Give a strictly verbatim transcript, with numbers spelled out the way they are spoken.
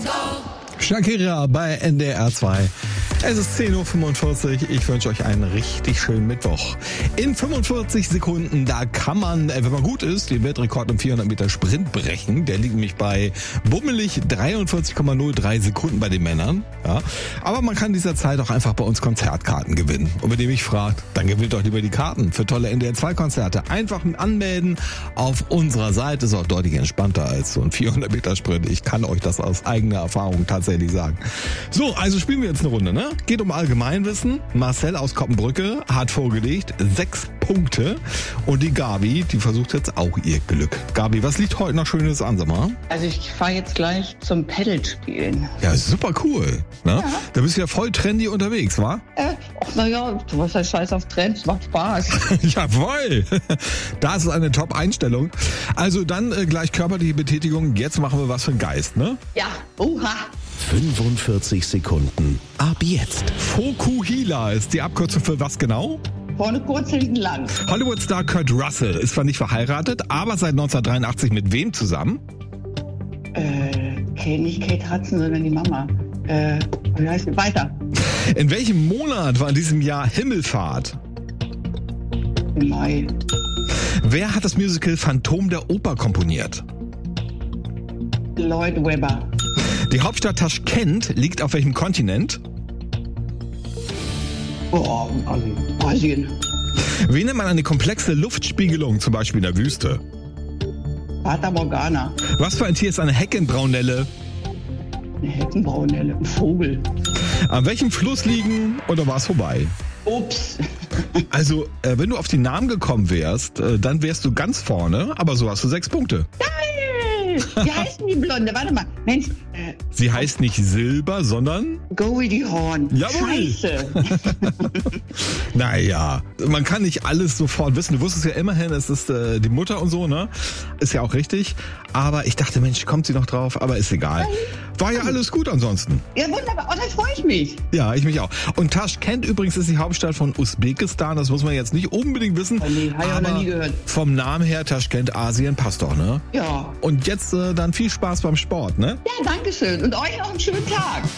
Shakira bei N D R zwei. Es ist zehn Uhr fünfundvierzig. Ich wünsche euch einen richtig schönen Mittwoch. In fünfundvierzig Sekunden, da kann man, wenn man gut ist, den Weltrekord im vierhundert Meter Sprint brechen. Der liegt nämlich bei bummelig dreiundvierzig Komma null drei Sekunden bei den Männern. Ja. Aber man kann in dieser Zeit auch einfach bei uns Konzertkarten gewinnen. Und wenn ihr mich fragt, dann gewinnt doch lieber die Karten für tolle N D R zwei Konzerte. Einfach anmelden auf unserer Seite. Ist auch deutlich entspannter als so ein vierhundert Meter Sprint. Ich kann euch das aus eigener Erfahrung tatsächlich sagen. So, also spielen wir jetzt eine Runde, ne? Geht um Allgemeinwissen. Marcel aus Koppenbrücke hat vorgelegt sechs Punkte. Und die Gabi, die versucht jetzt auch ihr Glück. Gabi, was liegt heute noch Schönes an, sag mal? Also ich fahre jetzt gleich zum Pedal-Spielen. Ja, super cool. Ne? Ja. Da bist du ja voll trendy unterwegs, wa? Äh, ach naja, du hast ja Scheiß auf Trends, macht Spaß. Jawohl. Das ist eine Top-Einstellung. Also dann äh, gleich körperliche Betätigung. Jetzt machen wir was für den Geist, ne? Ja, oha. fünfundvierzig Sekunden. Ab jetzt. Fokuhila ist die Abkürzung für was genau? Vorne kurz, hinten lang. Hollywood-Star Kurt Russell ist zwar nicht verheiratet, aber seit neunzehnhundertdreiundachtzig mit wem zusammen? Äh, Kate, nicht Kate Hudson, sondern die Mama. Äh, wie heißt die? Weiter. In welchem Monat war in diesem Jahr Himmelfahrt? Im Mai. Wer hat das Musical Phantom der Oper komponiert? Lloyd Webber. Die Hauptstadt Taschkent liegt auf welchem Kontinent? Oh, Asien. Wie nennt man eine komplexe Luftspiegelung, zum Beispiel in der Wüste? Fata Morgana. Was für ein Tier ist eine Heckenbraunelle? Eine Heckenbraunelle. Ein Vogel. An welchem Fluss liegen oder war es vorbei? Ups. Also, äh, wenn du auf die Namen gekommen wärst, äh, dann wärst du ganz vorne, aber so hast du sechs Punkte. Geil! Wie heißt denn die Blonde? Warte mal. Mensch. Äh, Sie heißt nicht Silber, sondern... Goldie Hawn. Jawohl. Scheiße. Naja, man kann nicht alles sofort wissen. Du wusstest ja immerhin, es ist äh, die Mutter und so, ne? Ist ja auch richtig. Aber ich dachte, Mensch, kommt sie noch drauf? Aber ist egal. War ja alles gut ansonsten. Ja, wunderbar. Oh, dann freue ich mich. Ja, ich mich auch. Und Taschkent übrigens ist die Hauptstadt von Usbekistan. Das muss man jetzt nicht unbedingt wissen. Oh nee, habe ich auch noch nie gehört. Vom Namen her, Taschkent, Asien, passt doch, ne? Ja. Und jetzt äh, dann viel Spaß beim Sport, ne? Ja, danke schön. Und euch noch einen schönen Tag.